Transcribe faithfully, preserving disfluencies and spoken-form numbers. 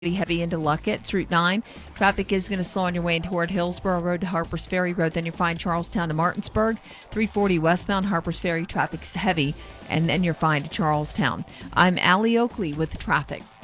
heavy into Luckett. It's Route nine. Traffic is going to slow on your way in toward Hillsborough Road to Harpers Ferry Road. Then you find Charlestown to Martinsburg. three forty westbound Harpers Ferry traffic's heavy, and then you're fine to Charlestown. I'm Allie Oakley with the traffic.